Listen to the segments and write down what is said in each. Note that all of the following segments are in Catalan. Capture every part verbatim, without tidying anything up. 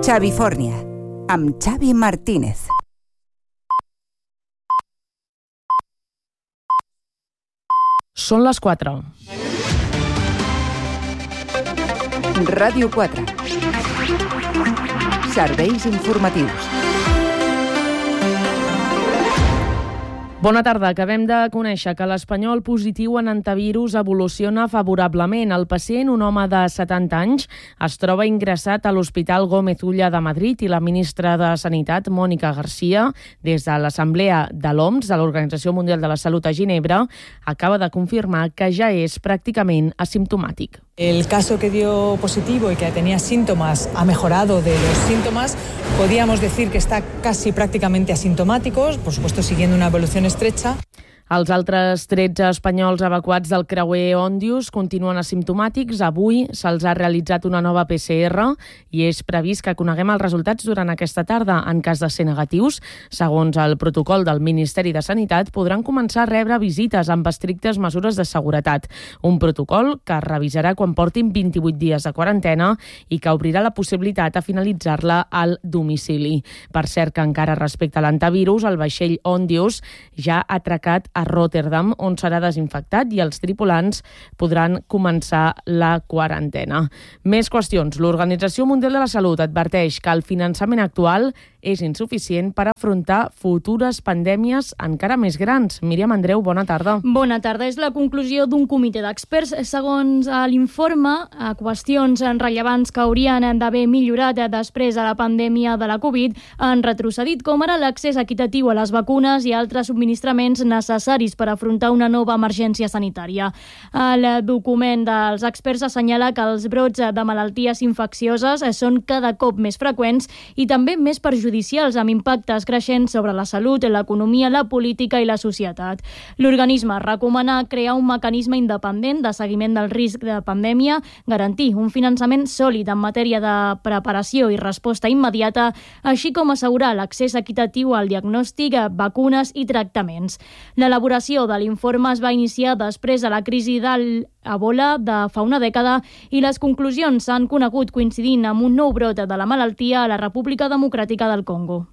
Xavifòrnia, amb Xavi Martínez. Són les quatre. Ràdio quatre. Serveis informatius. Bona tarda. Acabem de conèixer que l'espanyol positiu en antivirus evoluciona favorablement. El pacient, un home de setanta anys, es troba ingressat a l'Hospital Gómez Ulla de Madrid i la ministra de Sanitat, Mónica García, des de l'Assemblea de l'O M S, de l'Organització Mundial de la Salut a Ginebra, acaba de confirmar que ja és pràcticament asimptomàtic. El caso que dio positivo y que tenía síntomas ha mejorado de los síntomas. Podríamos decir que está casi prácticamente asintomático, por supuesto siguiendo una evolución estrecha. Els altres tretze espanyols evacuats del creuer Òndius continuen asimptomàtics. Avui se'ls ha realitzat una nova P C R i és previst que coneguem els resultats durant aquesta tarda. En cas de ser negatius, segons el protocol del Ministeri de Sanitat, podran començar a rebre visites amb estrictes mesures de seguretat. Un protocol que es revisarà quan portin vint-i-vuit dies de quarantena i que obrirà la possibilitat a finalitzar-la al domicili. Per cert, que encara respecte a l'antivirus, el vaixell Òndius ja ha atracat a Rotterdam, on serà desinfectat i els tripulants podran començar la quarantena. Més qüestions. L'Organització Mundial de la Salut adverteix que el finançament actual és insuficient per afrontar futures pandèmies encara més grans. Míriam Andreu, bona tarda. Bona tarda. És la conclusió d'un comitè d'experts. Segons l'informe, qüestions rellevants que haurien d'haver millorat després de la pandèmia de la Covid han retrocedit, com ara l'accés equitatiu a les vacunes i altres subministraments necessaris per afrontar una nova emergència sanitària. El document dels experts assenyala que els brots de malalties infeccioses són cada cop més freqüents i també més perjudicials, amb impactes creixents sobre la salut, l'economia, la política i la societat. L'organisme recomana crear un mecanisme independent de seguiment del risc de pandèmia, garantir un finançament sòlid en matèria de preparació i resposta immediata, així com assegurar l'accés equitatiu al diagnòstic, vacunes i tractaments. L'elaboració de l'informe es va iniciar després de la crisi del Ebola de fa una dècada i les conclusions s'han conegut coincidint amb un nou brot de la malaltia a la República Democràtica del Congo.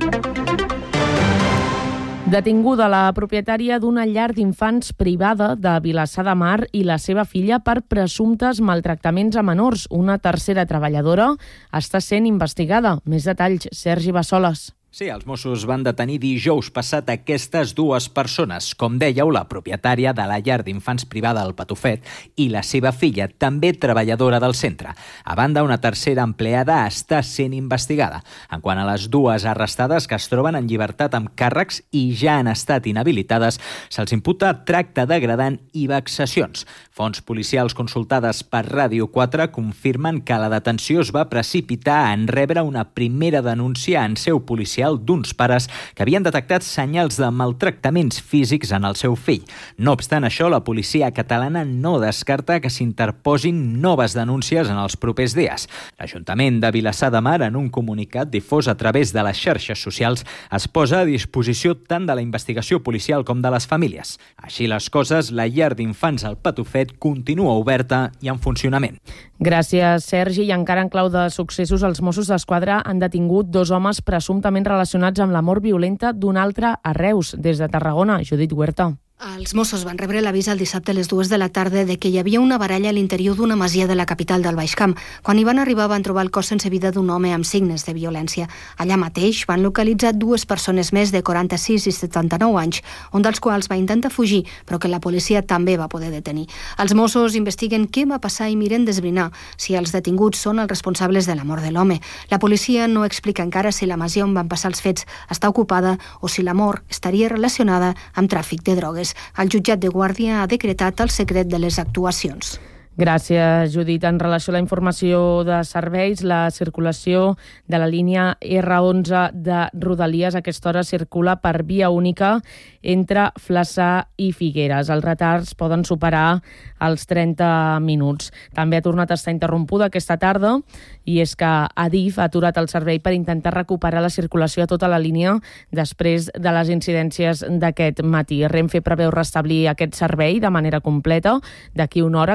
Detinguda la propietària d'una llar d'infants privada de Vilassar de Mar i la seva filla per presumptes maltractaments a menors. Una tercera treballadora està sent investigada. Més detalls, Sergi Bassoles. Sí, els Mossos van detenir dijous passat aquestes dues persones, com dèieu, la propietària de la llar d'infants privada del Patufet i la seva filla, també treballadora del centre. A banda, una tercera empleada està sent investigada. En quant a les dues arrestades que es troben en llibertat amb càrrecs i ja han estat inhabilitades, se'ls imputa tracte degradant i vexacions. Fonts policials consultades per Ràdio quatre confirmen que la detenció es va precipitar en rebre una primera denúncia en seu policial d'uns pares que havien detectat senyals de maltractaments físics en el seu fill. No obstant això, la policia catalana no descarta que s'interposin noves denúncies en els propers dies. L'Ajuntament de Vilassar de Mar, en un comunicat difós a través de les xarxes socials, es posa a disposició tant de la investigació policial com de les famílies. Així les coses, la llar d'infants al Patufet continua oberta i en funcionament. Gràcies, Sergi. I encara en clau de successos, els Mossos d'Esquadra han detingut dos homes presumptament relacionats amb la mort violenta d'un altre a Reus. Des de Tarragona, Judit Huerta. Els Mossos van rebre l'avís al dissabte a les dues de la tarda de que hi havia una baralla a l'interior d'una masia de la capital del Baix Camp. Quan hi van arribar van trobar el cos sense vida d'un home amb signes de violència. Allà mateix van localitzar dues persones més de quaranta-sis i setanta-nou anys, un dels quals va intentar fugir, però que la policia també va poder detenir. Els Mossos investiguen què va passar i miren d'esbrinar si els detinguts són els responsables de la mort de l'home. La policia no explica encara si la masia on van passar els fets està ocupada o si la mort estaria relacionada amb tràfic de drogues. El jutjat de Guàrdia ha decretat el secret de les actuacions. Gràcies, Judit. En relació a la informació de serveis, la circulació de la línia erre onze de Rodalies a aquesta hora circula per via única entre Flaçà i Figueres. Els retards poden superar els trenta minuts. També ha tornat a estar interrompuda aquesta tarda i és que Adif ha aturat el servei per intentar recuperar la circulació a tota la línia després de les incidències d'aquest matí. Renfe preveu restablir aquest servei de manera completa d'aquí una hora cap a les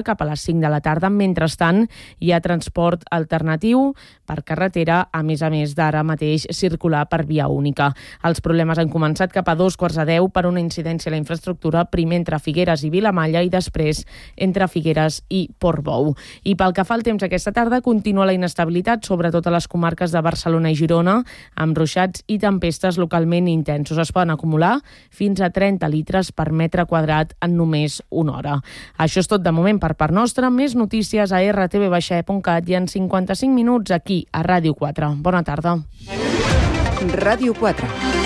cinc de la tarda. Mentrestant, hi ha transport alternatiu per carretera, a més a més d'ara mateix circular per via única. Els problemes han començat cap a dos quarts de deu per una incidència a la infraestructura, primer entre Figueres i Vilamalla i després entre Figueres i Portbou. I pel que fa al temps aquesta tarda, continua la inestabilitat, sobretot a les comarques de Barcelona i Girona, amb ruixats i tempestes localment intensos. Es poden acumular fins a trenta litres per metre quadrat en només una hora. Això és tot de moment per part nostra. Més notícies a erre te ve e punt cat i en cinquanta-cinc minuts aquí a Ràdio quatre. Bona tarda. Ràdio quatre.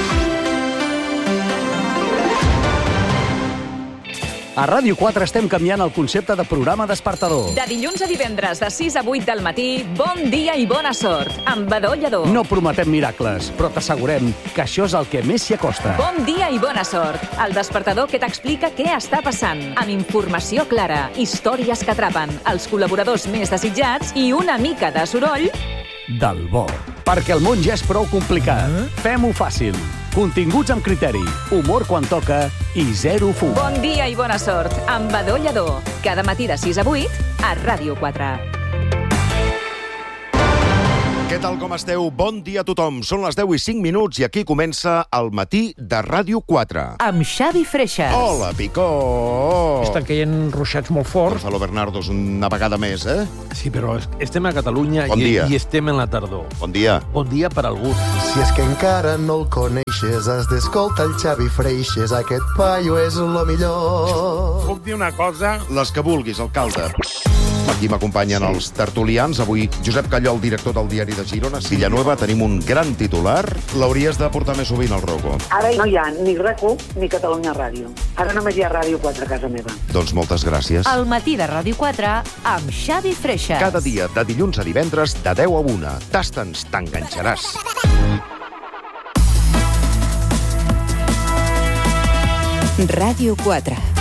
A Ràdio quatre estem canviant el concepte de programa despertador. De dilluns a divendres, de sis a vuit del matí, bon dia i bona sort, amb Badó Lledó. No prometem miracles, però t'assegurem que això és el que més s'hi acosta. Bon dia i bona sort, el despertador que t'explica què està passant, amb informació clara, històries que atrapen, els col·laboradors més desitjats i una mica de soroll del bo. Perquè el món ja és prou complicat. Eh? Fem-ho fàcil. Continguts amb criteri, humor quan toca i zero fum. Bon dia i bona sort, amb Badó Lledó. Cada matí de sis a vuit a Ràdio quatre. Què tal, com esteu? Bon dia a tothom. Són les deu i cinc minuts i aquí comença el matí de Ràdio quatre. Amb Xavi Freixas. Hola, Picó! Estan caient ruixats molt forts. Gonzalo Bernardos, una vegada més, eh? Sí, però estem a Catalunya bon i, i estem en la tardor. Bon dia. Bon dia per algú. Si és que encara no el coneixes, has d'escoltar el Xavi Freixas. Aquest paio és lo millor. Puc dir una cosa? Les que vulguis, alcalde. Aquí m'acompanyen sí. els tertulians. Avui Josep Callol, director del Diari de Girona. Villanueva, tenim un gran titular. L'hauries de portar més sovint al Rocco. Ara no hi ha ni RAC1 ni Catalunya Ràdio. Ara només hi ha Ràdio quatre a casa meva. Doncs moltes gràcies. El matí de Ràdio quatre amb Xavi Freixas. Cada dia, de dilluns a divendres, de deu a una. Tasta'ns, t'enganxaràs. Ràdio quatre.